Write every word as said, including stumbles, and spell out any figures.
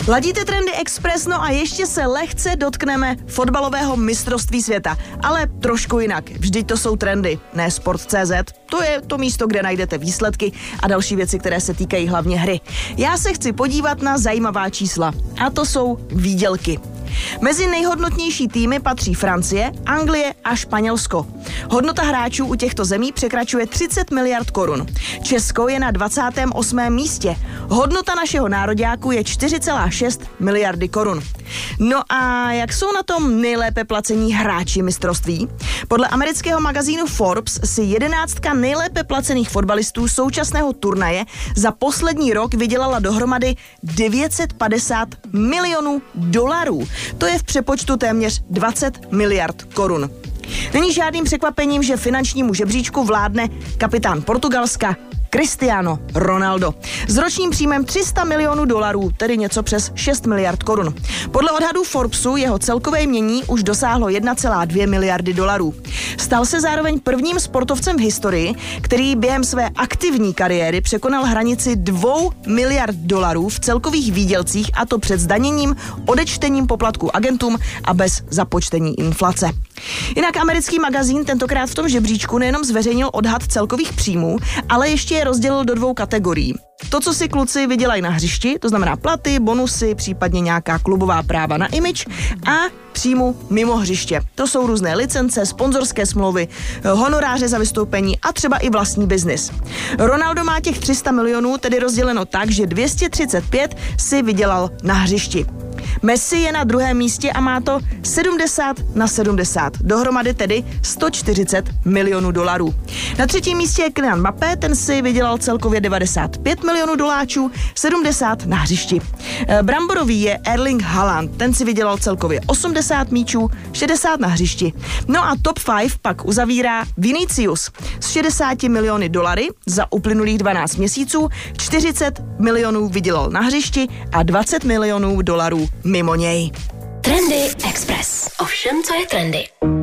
Ladíte Trendy Express, no a ještě se lehce dotkneme fotbalového mistrovství světa. Ale trošku jinak. Vždyť to jsou trendy, ne sport tečka cé zet. To je to místo, kde najdete výsledky a další věci, které se týkají hlavně hry. Já se chci podívat na zajímavá čísla. A to jsou výdělky. Mezi nejhodnotnější týmy patří Francie, Anglie a Španělsko. Hodnota hráčů u těchto zemí překračuje třicet miliard korun. Česko je na dvacátém osmém místě. Hodnota našeho nároďáku je čtyři celá šest miliardy korun. No a jak jsou na tom nejlépe placení hráči mistrovství? Podle amerického magazínu Forbes si jedenáctka nejlépe placených fotbalistů současného turnaje za poslední rok vydělala dohromady devět set padesát milionů dolarů. To je v přepočtu téměř dvacet miliard korun. Není žádným překvapením, že finančnímu žebříčku vládne kapitán Portugalska Cristiano Ronaldo. S ročním příjmem tři sta milionů dolarů, tedy něco přes šest miliard korun. Podle odhadů Forbesu jeho celkové jmění už dosáhlo jedna celá dvě miliardy dolarů. Stal se zároveň prvním sportovcem v historii, který během své aktivní kariéry překonal hranici dvou miliard dolarů v celkových výdělcích, a to před zdaněním, odečtením poplatků agentům a bez započtení inflace. Jinak americký magazín tentokrát v tom žebříčku nejenom zveřejnil odhad celkových příjmů, ale ještě je rozdělil do dvou kategorií. To, co si kluci vydělají na hřišti, to znamená platy, bonusy, případně nějaká klubová práva na image, a příjmu mimo hřiště. To jsou různé licence, sponzorské smlouvy, honoráře za vystoupení a třeba i vlastní biznis. Ronaldo má těch tři sta milionů tedy rozděleno tak, že dvě stě třicet pět si vydělal na hřišti. Messi je na druhém místě a má to sedmdesát na sedmdesát, dohromady tedy sto čtyřicet milionů dolarů. Na třetím místě je Kylian Mbappé, ten si vydělal celkově devadesát pět milionů doláčů, sedmdesát na hřišti. Bramborový je Erling Haaland, ten si vydělal celkově osmdesát míčů, šedesát na hřišti. No a top pět pak uzavírá Vinicius s šedesáti miliony dolary za uplynulých dvanáct měsíců, čtyřicet milionů vydělal na hřišti a dvacet milionů dolarů mimo něj. Trendy Express. Ovšem, co je trendy.